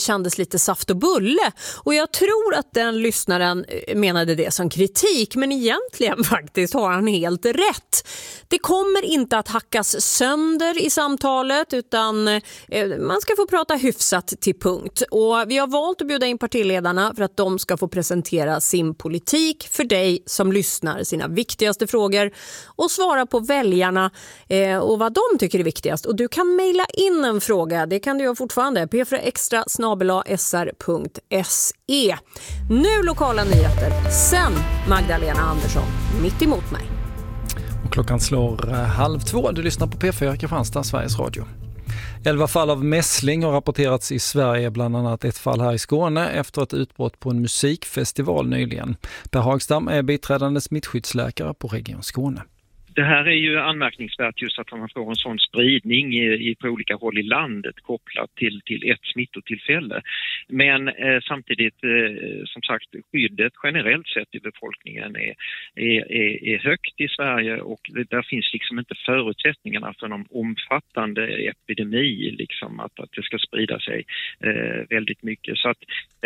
kändes lite saft och bulle. Och jag tror att den lyssnaren menade det som kritik, men egentligen faktiskt har han helt rätt. Det kommer inte att hackas sönder i samtalet, utan man ska få prata hyfsat till punkt. Och vi har valt att bjuda in partiledarna för att de ska få presentera sin politik för dig som lyssnar, sina viktigaste frågor och svara på väljarna och vad de tycker är viktigast. Och du kan mejla in en fråga, det kan du göra fortfarande, p4extra@sr.se. Nu lokala nyheter, sen Magdalena Andersson mitt emot mig. Och klockan slår 1:30. Du lyssnar på P4 Kristianstad, Sveriges Radio. 11 fall av mässling har rapporterats i Sverige, bland annat ett fall här i Skåne efter ett utbrott på en musikfestival nyligen. Per Hagstam är biträdande smittskyddsläkare på Region Skåne. Det här är ju anmärkningsvärt just att man får en sån spridning på olika håll i landet kopplat till ett smittotillfälle. Men samtidigt, som sagt, skyddet generellt sett i befolkningen är högt i Sverige, och där finns liksom inte förutsättningarna för någon omfattande epidemi, liksom att det ska sprida sig väldigt mycket. Så att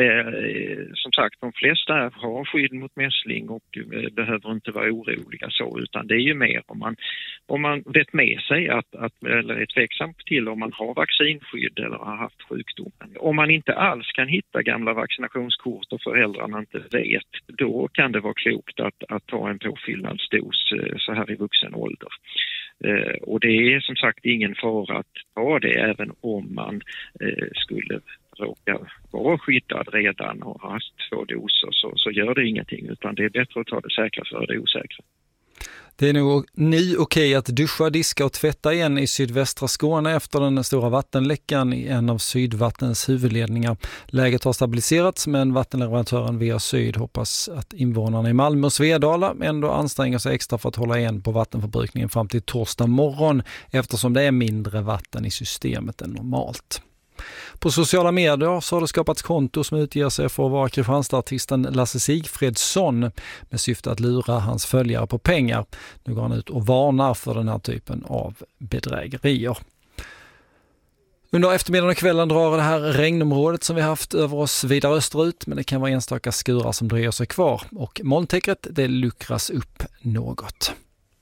som sagt, de flesta har skydd mot mässling och behöver inte vara oroliga så, utan det är ju mer om man vet med sig eller är tveksam till om man har vaccinskydd eller har haft sjukdomen. Om man inte alls kan hitta gamla vaccinationskort och föräldrarna inte vet, då kan det vara klokt att ta en påfyllnadsdos så här i vuxen ålder. Och det är som sagt ingen fara att ta det, även om man skulle råka vara skyddad redan och ha haft 2 doser, så gör det ingenting, utan det är bättre att ta det säkra för det osäkra. Det är nog nu okej att duscha, diska och tvätta igen i sydvästra Skåne efter den stora vattenläckan i en av Sydvattens huvudledningar. Läget har stabiliserats, men vattenleverantören Via Syd hoppas att invånarna i Malmö och Svedala ändå anstränger sig extra för att hålla igen på vattenförbrukningen fram till torsdag morgon, eftersom det är mindre vatten i systemet än normalt. På sociala medier så har det skapats konto som utger sig för att vara Kristianstad-artisten Lasse Sigfredsson med syfte att lura hans följare på pengar. Nu går han ut och varnar för den här typen av bedrägerier. Under eftermiddagen och kvällen drar det här regnområdet som vi haft över oss vidare österut, men det kan vara enstaka skurar som dröjer sig kvar, och molntäcket det luckras upp något.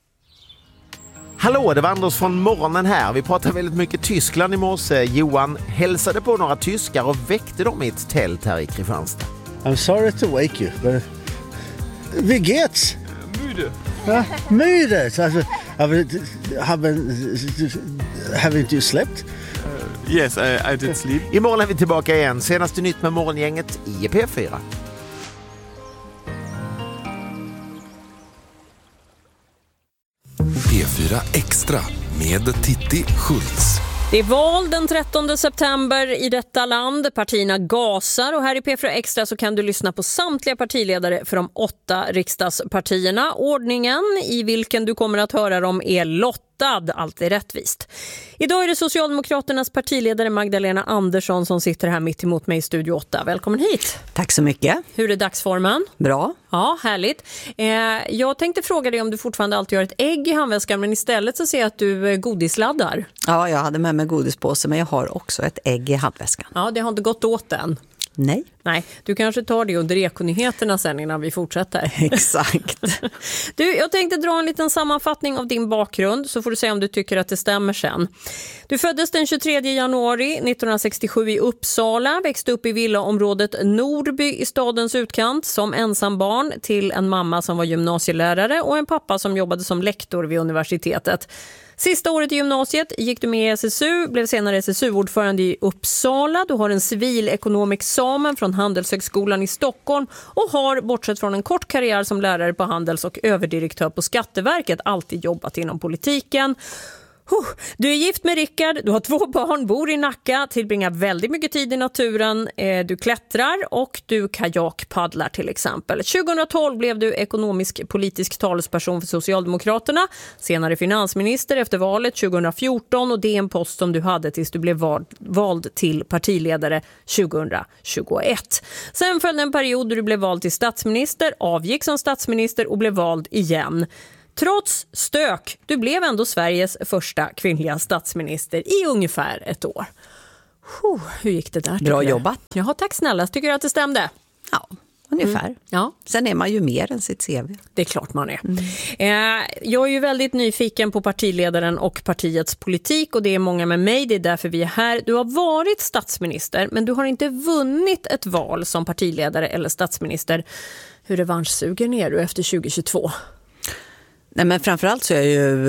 Hallå, det var Anders från morgonen här. Vi pratade väldigt mycket Tyskland i morse. Johan hälsade på några tyskar och väckte dem i ett tält här i Kristianstad. I'm sorry to wake you, but wie geht's? Müde. Ja, müde. Alltså, haven't you slept? Yes, I did sleep. Imorgon är vi tillbaka igen. Senaste nytt med morgongänget i P4. P4 Extra med Titti Schultz. Det är val den 13 september i detta land. Partierna gasar, och här i P4 Extra så kan du lyssna på samtliga partiledare för de 8 riksdagspartierna. Ordningen i vilken du kommer att höra dem är lottad, allt är rättvist. Idag är det Socialdemokraternas partiledare Magdalena Andersson som sitter här mitt emot mig i Studio 8. Välkommen hit. Tack så mycket. Hur är dagsformen? Bra. Ja, härligt. Jag tänkte fråga dig om du fortfarande alltid gör ett ägg i handväskan, men istället så ser jag att du godisladdar. Ja, jag hade med mig godispåse, men jag har också ett ägg i handväskan. Ja, det har inte gått åt än. Nej, du kanske tar det under ekonyheterna sen innan vi fortsätter. Exakt. Du, jag tänkte dra en liten sammanfattning av din bakgrund, så får du säga om du tycker att det stämmer sen. Du föddes den 23 januari 1967 i Uppsala, växte upp i villaområdet Norby i stadens utkant som ensambarn till en mamma som var gymnasielärare och en pappa som jobbade som lektor vid universitetet. Sista året i gymnasiet gick du med i SSU, blev senare SSU-ordförande i Uppsala. Du har en civilekonomexamen från Handelshögskolan i Stockholm och har, bortsett från en kort karriär som lärare på Handels och överdirektör på Skatteverket, alltid jobbat inom politiken. Du är gift med Rickard, du har 2 barn, bor i Nacka, tillbringar väldigt mycket tid i naturen, du klättrar och du kajakpaddlar till exempel. 2012 blev du ekonomisk-politisk talesperson för Socialdemokraterna, senare finansminister efter valet 2014, och det är en post som du hade tills du blev vald till partiledare 2021. Sen följde en period då du blev vald till statsminister, avgick som statsminister och blev vald igen. Trots stök, du blev ändå Sveriges första kvinnliga statsminister i ungefär ett år. Hur gick det där? Bra jobbat. Jaha, tack snälla. Tycker du att det stämde? Ja, ungefär. Ja. Sen är man ju mer än sitt CV. Det är klart man är. Jag är ju väldigt nyfiken på partiledaren och partiets politik och det är många med mig, det är därför vi är här. Du har varit statsminister men du har inte vunnit ett val som partiledare eller statsminister. Hur revanschsugen är du efter 2022? Nej, men framförallt så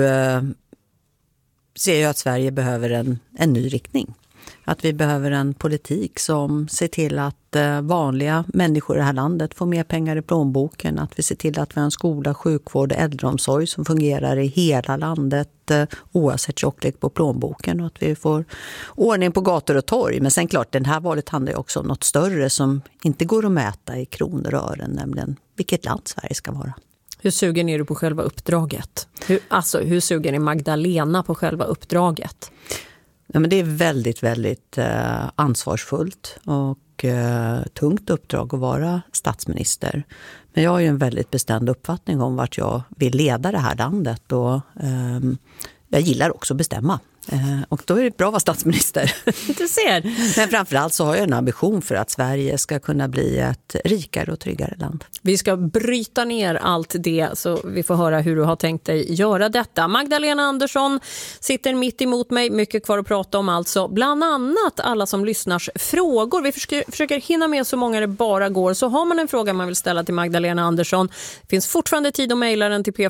ser jag att Sverige behöver en ny riktning. Att vi behöver en politik som ser till att vanliga människor i det här landet får mer pengar i plånboken. Att vi ser till att vi har en skola, sjukvård och äldreomsorg som fungerar i hela landet oavsett tjocklek på plånboken. Och att vi får ordning på gator och torg. Men sen klart, den här valet handlar ju också om något större som inte går att mäta i kronor och ören. Nämligen vilket land Sverige ska vara. Hur sugen är du på själva uppdraget? Hur sugen är Magdalena på själva uppdraget? Ja, men det är väldigt, väldigt ansvarsfullt och tungt uppdrag att vara statsminister. Men jag har ju en väldigt bestämd uppfattning om vart jag vill leda det här landet och jag gillar också att bestämma. Och då är det bra att vara statsminister. Du ser. Men framförallt så har jag en ambition för att Sverige ska kunna bli ett rikare och tryggare land. Vi ska bryta ner allt det så vi får höra hur du har tänkt dig göra detta. Magdalena Andersson sitter mitt emot mig. Mycket kvar att prata om alltså. Bland annat alla som lyssnars frågor. Vi försöker hinna med så många det bara går. Så har man en fråga man vill ställa till Magdalena Andersson finns fortfarande tid att mejla den till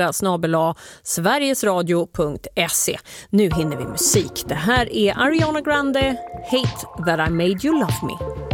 p4extra@sverigesradio.se. Nu hinner vi musik. Det här är Ariana Grande, Hate That I Made You Love Me.